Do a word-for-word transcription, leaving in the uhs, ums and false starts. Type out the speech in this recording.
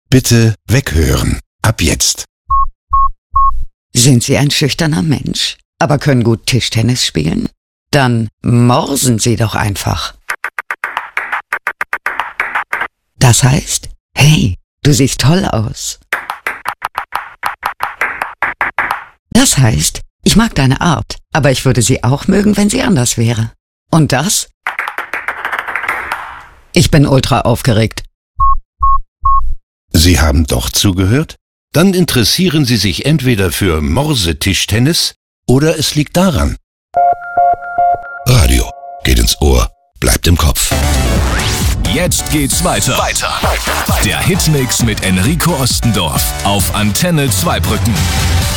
Bitte weghören. Ab jetzt. Sind Sie ein schüchterner Mensch, aber können gut Tischtennis spielen? Dann morsen Sie doch einfach. Das heißt, hey, du siehst toll aus. Das heißt, ich mag deine Art, aber ich würde sie auch mögen, wenn sie anders wäre. Und das? Ich bin ultra aufgeregt. Sie haben doch zugehört? Dann interessieren Sie sich entweder für Morsetischtennis oder es liegt daran. Radio geht ins Ohr, bleibt im Kopf. Jetzt geht's weiter. Weiter. Der Hitmix mit Enrico Ostendorf auf Antenne Zweibrücken.